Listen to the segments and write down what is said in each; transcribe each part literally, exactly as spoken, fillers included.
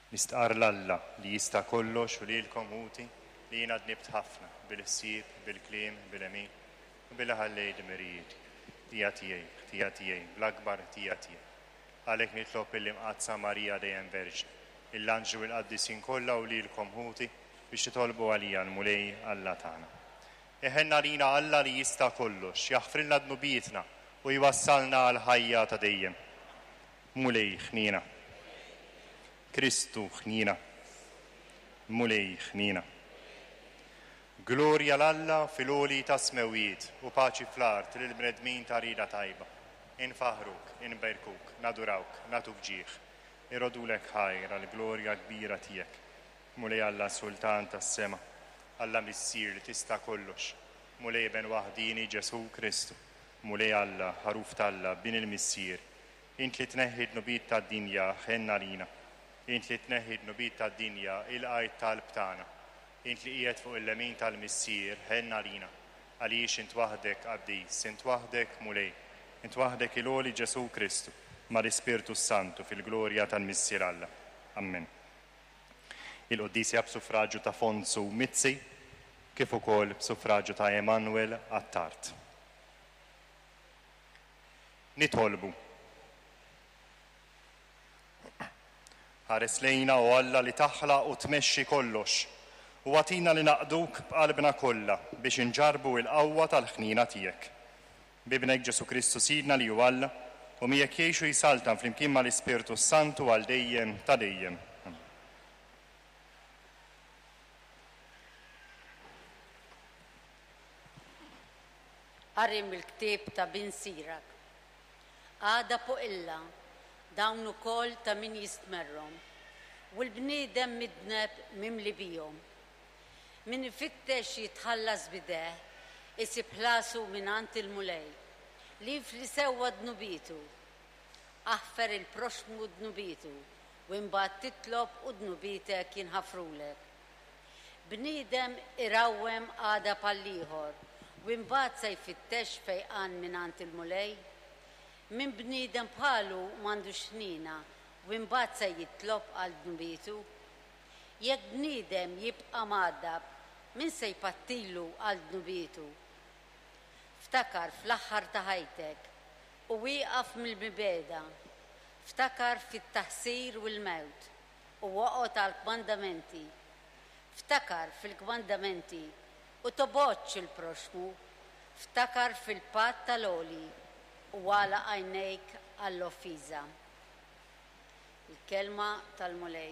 Nistqar l-Alla li jista' kollox u lilkom ħuti li jiena dnibt ħafna bil-ħsieb, bil-kliem, bil-emin u bil-ħallej dmirijiet. Tija tiegħi, tija tiegħi, bl-akbar tija tiegħi. Għalhekk nitlob il-imqazza Marija dejjem Verġni, il-anġlu l-qaddisin kollha u lilkom ħuti biex titolbu għalija l-mulej Alla tagħna. Eħenna lina Alla li jista' kollox, jaħfrilna dnubietna u jwassalna għal ħajja ta' dejjem. Mulej ħnina. Kristu ħnina. Mulej ħnina. Glorja l-Alla fil-oli ta' smewiet u paċi fl-art lil-bnedmin ta' rida tajba. Infaħruk, inberkuk, nadurawk, natuk ġieħ. Irodulek ħajra l-glorja kbira tiegħek. Mulej Alla sultan tas-sema, Alla missier li tista' kollox. Mulej ben waħdini Ġesu Kristu. Mulej Alla ħaruf talla bin il-missier. Int li tneħħi d-nubit tad-dinja ħenna lina. Int li tneħħi d-nubit tad-dinja il-qajt talb tagħna. Int li qiegħed fuq il-lemin tal-missier ħenna lina. Għaliex int waħdek qaddis, int waħdek mulej. Int waħdek il-għoli Ġesu Kristu ma' l-Ispirtu Santu fil-glorja tal-missier Alla. Amen. Il-qoddisi b'suffraġġju ta' Fonsu Mizzi kif ukoll b'suffraġġju ta' Emanuel Attart. Nitolbu. Ħares lejna u Alla li taħla u tmexxi kollox u għatina li naqduk b'qalbna kollha biex inġarbu l-qawwa tal-ħnina tiegħek. Bibnek Ġesu Kristu Sidna li hu Alla u miegħek jgħixu jisaltan flimkien mal-Ispirtu Santu għal dejjem ta' dejjem. Arrim il-ktib ta' bin Sirak. Għada fuq illa dawn ukoll ta' min jistmerrom u l-bniedem midneb mimli bijom. Min ifittex jitħallas bideħ isib ħlasu minant il-mulej li fli sewwa dnubitu. Aħfer il-proxmu dnubitu u imbagħad titlob u dnubitek jinħafrulek. Bniedem irawwem għada pal-ieħor u imbagħad se jfittex fejqan minant il-mulej. Min bniedem bħalu m'għandux ħnina u imbagħad se jitlob għal dnubitu. Jekk bniedem jibqa' m'għaddab, min se jpattilu għal dnubitu. Ftakar fl-aħħar ta' ħajtek u wieqaf mill-mibeda. Ftakar fit-taħsir u l-mewt u waqgħod għall-kmandamenti. Ftakar fil-kmandamenti u toboċċ il-proxmu. Ftakar fil-patt tal-oli u għala għajnejk għall-offiża. Il-kelma tal-mulej.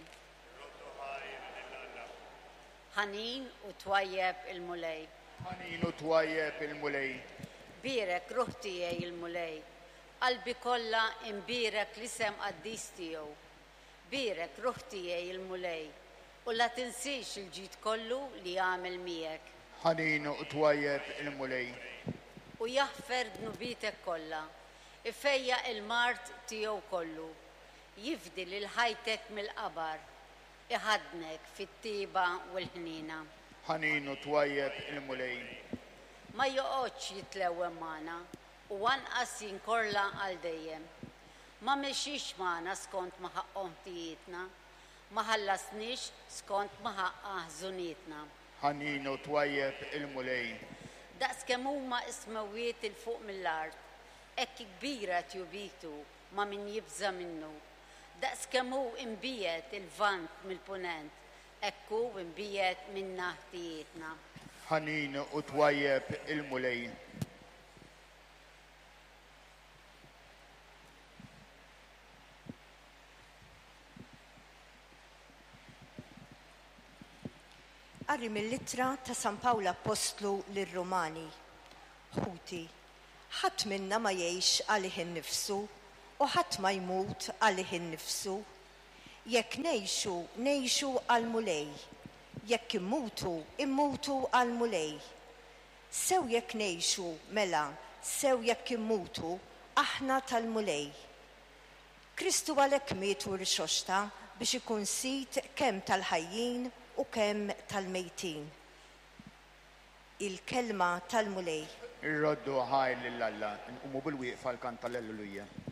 Ħanin u twajjeb il-mulej. Ħanin u twajjeb il-mulej. Birek ruħ tiegħi il-mulej. Qalbi kollha imbirek l-isem qaddis tiegħu. Birek ruħ tiegħi il-mulej. U la tinsix il-ġid kollu li għamel miegħek. Ħanin u twajjeb il-mulej. U jaħfer dnubitek kollha. Ifejja il-mart tiegħu kollu. Jifdi lil ħajtek mill-qabar. Iħadnek fit-tiba u l-ħnina. Ħanin u twajjeb il-mulej. Ma joqgħodx jitlewwem magħna u anqas jinkorla għal dejjem. Ma mexix magħna skont ma ħaqqhom tijietna, ma ħallasniex skont ma ħaqqa ħżunietna. Ħanin u twajjeb il-mulej. Daqskemm huma ismewiet il fuq mill-art, hekk kbira tjubitu ma min jibża minnu. Daqskemm hu imbiet il-vant mill-punent, hekk hu imbiet minn naħtijietna. Ħanin u twajjeb il-mulej. Qarri mill-littra ta' San Pawla Apostlu lir-Rumani. Ħuti, ħadd minna ma jgħix għalih innifsu u ħadd ma jmut għalih innifsu. Jekk ngħixu, ngħixu għall-mulej. Jekk immutu, immutu għall-mulej. Sew jekk ngħixu, mela, sew jekk immutu, aħna tal-mulej. Kristu għalhekk miet u rixoxta biex ikun sit kemm tal-ħajjin u kemm tal-mejtin. Il-kelma tal-mulej. Irroddu ħajr lill-Alla, nqumu bil-wieqfa l-kant tal-Alleluja.